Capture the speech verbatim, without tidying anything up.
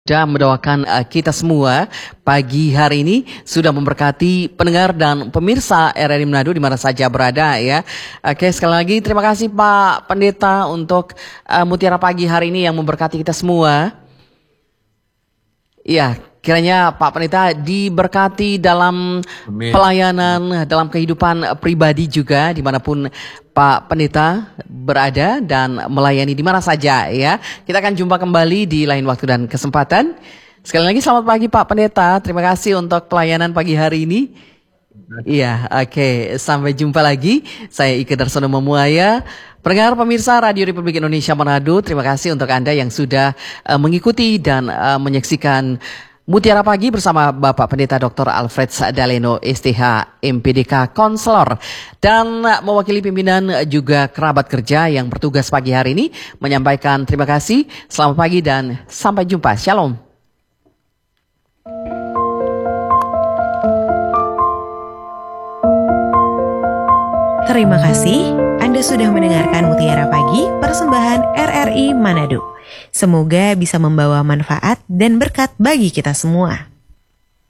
Sudah mendoakan uh, kita semua pagi hari ini, sudah memberkati pendengar dan pemirsa R R I Manado di mana saja berada ya. Oke, sekali lagi terima kasih Pak Pendeta untuk uh, Mutiara Pagi hari ini yang memberkati kita semua. Ya, kiranya Pak Pendeta diberkati dalam Amin. pelayanan, dalam kehidupan pribadi juga dimanapun Pak Pendeta berada dan melayani di mana saja ya. Kita akan jumpa kembali di lain waktu dan kesempatan. Sekali lagi selamat pagi Pak Pendeta, terima kasih untuk pelayanan pagi hari ini. Iya, oke, okay. Sampai jumpa lagi. Saya Ike Darsono Memuaya. Pendengar pemirsa Radio Republik Indonesia Manado, terima kasih untuk Anda yang sudah uh, mengikuti dan uh, menyaksikan Mutiara Pagi bersama Bapak Pendeta Doktor Alfred Daleno S T H M P D K Konselor dan uh, mewakili pimpinan uh, juga kerabat kerja yang bertugas pagi hari ini menyampaikan terima kasih, selamat pagi dan sampai jumpa. Shalom. Terima kasih Anda sudah mendengarkan Mutiara Pagi persembahan R R I Manado. Semoga bisa membawa manfaat dan berkat bagi kita semua.